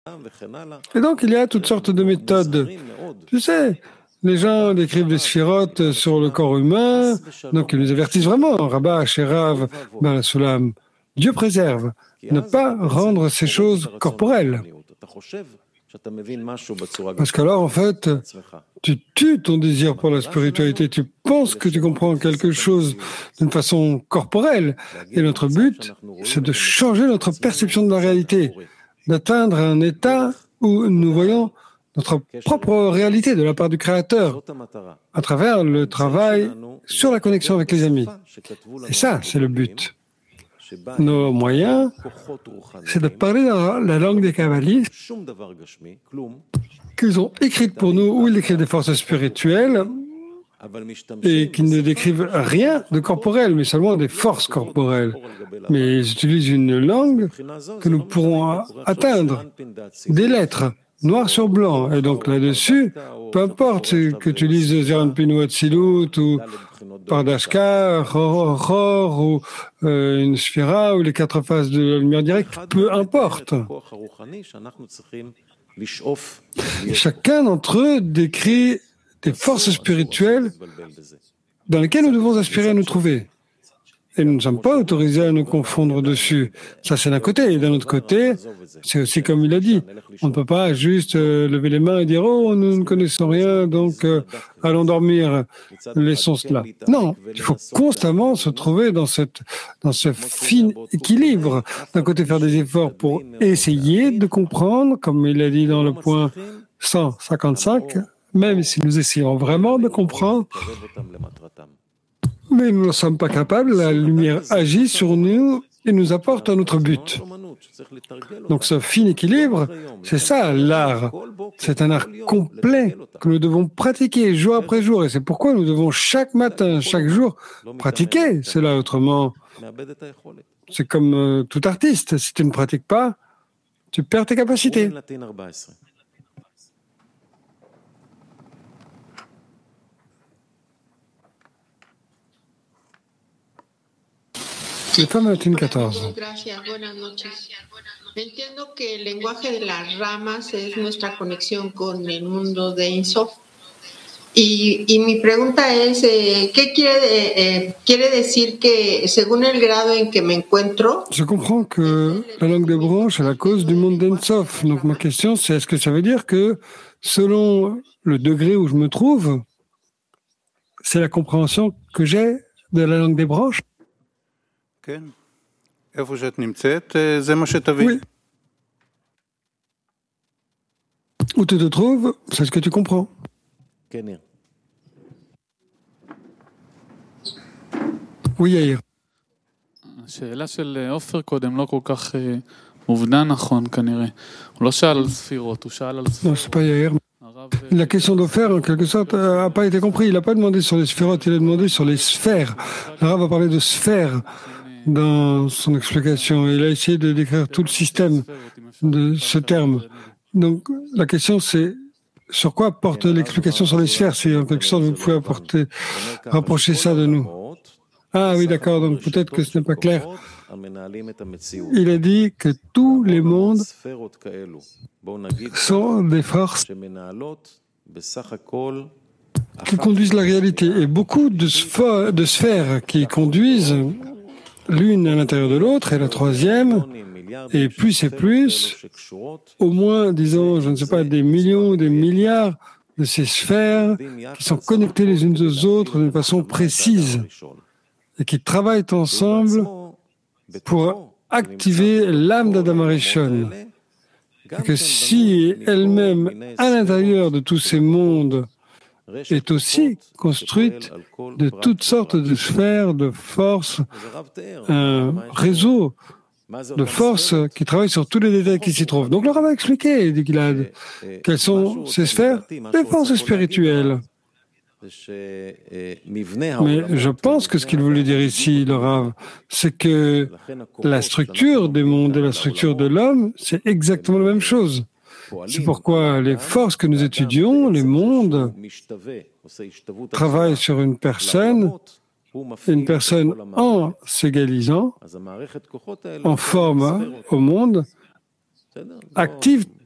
Et donc, il y a toutes sortes de méthodes. Tu sais, les gens décrivent les sphirotes sur le corps humain, donc ils nous avertissent vraiment, Rabbah, Sherav, Ben Sulam, Dieu préserve, ne pas rendre ces choses corporelles. Parce qu'alors, en fait, tu tues ton désir pour la spiritualité, tu penses que tu comprends quelque chose d'une façon corporelle, et notre but, c'est de changer notre perception de la réalité, d'atteindre un état où nous voyons notre propre réalité de la part du Créateur, à travers le travail sur la connexion avec les amis. Et ça, c'est le but. Nos moyens, c'est de parler dans la langue des kabbalistes qu'ils ont écrite pour nous, où ils écrivent des forces spirituelles et qui ne décrivent rien de corporel, mais seulement des forces corporelles. Mais ils utilisent une langue que nous pourrons atteindre, des lettres, noir sur blanc. Et donc là-dessus, peu importe que tu lises Zeranpin ou Atzilut ou Pardashka, Ror ou une Sphira ou les 4 phases de la lumière directe, peu importe. Chacun d'entre eux décrit des forces spirituelles dans lesquelles nous devons aspirer à nous trouver. Et nous ne sommes pas autorisés à nous confondre dessus. Ça, c'est d'un côté. Et d'un autre côté, c'est aussi comme il a dit. On ne peut pas juste lever les mains et dire « Oh, nous ne connaissons rien, donc allons dormir, laissons cela. » Non, il faut constamment se trouver dans ce fin équilibre. D'un côté, faire des efforts pour essayer de comprendre, comme il a dit dans le point 155, même si nous essayons vraiment de comprendre, mais nous ne sommes pas capables, la lumière agit sur nous et nous apporte à notre but. Donc ce fin équilibre, c'est ça l'art. C'est un art complet que nous devons pratiquer jour après jour. Et c'est pourquoi nous devons chaque matin, chaque jour, pratiquer cela. Autrement, c'est comme tout artiste. Si tu ne pratiques pas, tu perds tes capacités. Les femmes latines 14. Gracias, buenas noches. Entiendo que el lenguaje de las ramas es nuestra conexión con el mundo de Insof. Y mi pregunta es, ¿qué quiere decir que según el grado en que me encuentro? Je comprends que la langue des branches est la cause du monde d'Ensof. Donc ma question, c'est est-ce que ça veut dire que selon le degré où je me trouve, c'est la compréhension que j'ai de la langue des branches? Oui. Où tu te trouves, c'est ce que tu comprends. Oui, Yair. השאלה של עופר קודם לא כל כך מובנה נכון כנראה. הוא לא שאל על ספירות, הוא שאל על ספירות. Non, c'est pas Yair. La question d'Ofer, en quelque sorte, n'a pas été comprise. Il n'a pas demandé sur les sphirotes, il a demandé sur les sphères. Le Rav a parlé de sphères dans son explication. Il a essayé de décrire tout le système de ce terme. Donc, la question, c'est sur quoi porte l'explication sur les sphères? Si, en quelque sorte, vous pouvez rapprocher ça de nous. Ah oui, d'accord, donc peut-être que ce n'est pas clair. Il a dit que tous les mondes sont des forces qui conduisent la réalité. Et beaucoup de sphères qui conduisent l'une à l'intérieur de l'autre, et la troisième, et plus, au moins, disons, je ne sais pas, des millions, des milliards de ces sphères qui sont connectées les unes aux autres d'une façon précise et qui travaillent ensemble pour activer l'âme d'Adam Arishon. Et que si elle-même, à l'intérieur de tous ces mondes, est aussi construite de toutes sortes de sphères, de forces, un réseau de forces qui travaillent sur tous les détails qui s'y trouvent. Donc le Rav a expliqué, dit Gilad, quelles sont ces sphères? Les forces spirituelles. Mais je pense que ce qu'il voulait dire ici, le Rav, c'est que la structure des mondes et la structure de l'homme, c'est exactement la même chose. C'est pourquoi les forces que nous étudions, les mondes, travaillent sur une personne en s'égalisant, en forme au monde, active